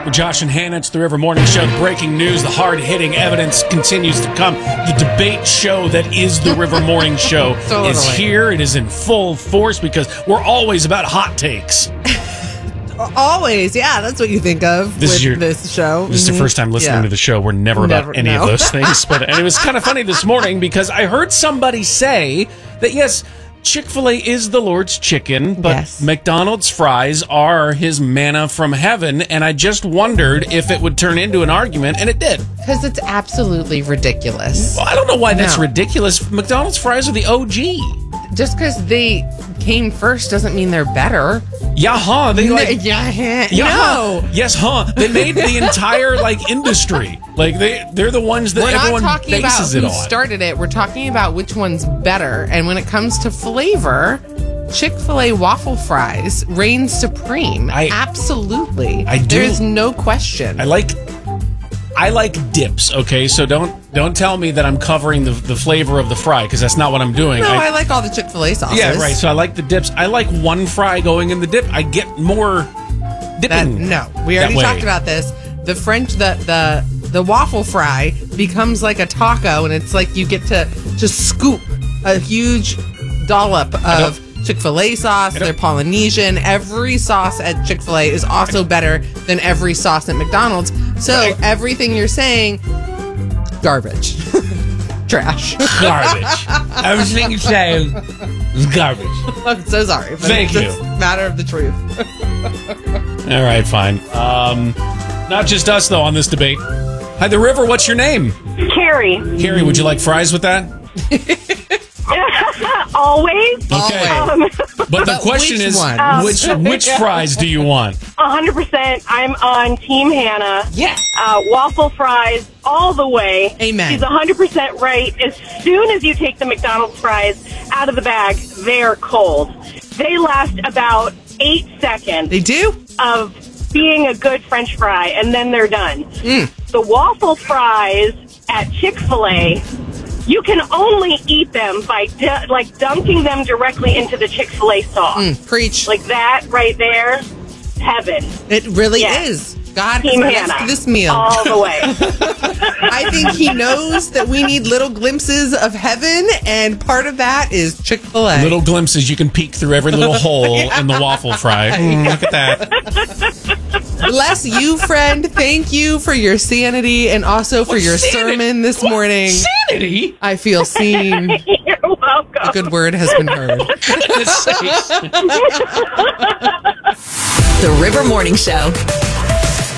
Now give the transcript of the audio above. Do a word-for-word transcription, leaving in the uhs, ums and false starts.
With Josh and Hannah, it's the River Morning Show. The breaking news, the hard-hitting evidence continues to come. The debate show that is the River Morning Show Totally. is here. It is in full force because we're always about hot takes. Always, yeah, that's what you think of This with is your- this show. This is the first time listening Yeah. to the show. We're never, Never- about any no. of those things. But and it was kind of funny this morning because I heard somebody say that, yes, Chick-fil-A is the Lord's chicken, but Yes. McDonald's fries are his manna from heaven. And I just wondered if it would turn into an argument, and it did. Because it's absolutely ridiculous. Well, I don't know why that's No. ridiculous. McDonald's fries are the O G. Just because they came first doesn't mean they're better. Yeah, huh? They like... yeah, Yeah, no. huh? Yes, huh? They made the entire like industry. Like they, they're the ones that We're not everyone talking about bases who it on. started it. We're talking about which one's better. And when it comes to flavor, Chick-fil-A waffle fries reign supreme. I- Absolutely. I do- There's no question. I like I like dips, okay? So don't don't tell me that I'm covering the, the flavor of the fry because that's not what I'm doing. no, I, I like all the Chick-fil-A sauces. yeah, right. So I like the dips. I like one fry going in the dip. I get more That, dipping. no, we that already way. talked about this. The French, the the the waffle fry becomes like a taco, and it's like you get to just scoop a huge dollop of Chick-fil-A sauce. don't- They're Polynesian. Every sauce at Chick-fil-A is also better than every sauce at McDonald's. So Right. everything you're saying, garbage, trash. Garbage. Everything you say is garbage. I'm so sorry. But Thank it's you. just a matter of the truth. All right, fine. Um, not just us though on this debate. Hi, the River. What's your name? Carrie. Carrie, would you like fries with that? Always. Okay. Um, But the But question which is, one? which which fries do you want? one hundred percent. I'm on Team Hannah. Yeah. Uh, waffle fries all the way. Amen. She's one hundred percent right. As soon as you take the McDonald's fries out of the bag, they're cold. They last about eight seconds They do? of being a good French fry, and then they're done. Mm. The waffle fries at Chick-fil-A, you can only eat them by du- like dunking them directly into the Chick-fil-A sauce. Mm, preach. Like that right there, heaven. It really Yes. is. God Team has blessed Hannah. this meal. All the way. I think he knows that we need little glimpses of heaven, and part of that is Chick-fil-A. Little glimpses you can peek through every little hole in the waffle fry. Mm, look at that. Bless you, friend. Thank you for your sanity and also for What your sanity? sermon this What morning. sanity? I feel seen. You're welcome. A good word has been heard. Goodness sakes. The River Morning Show.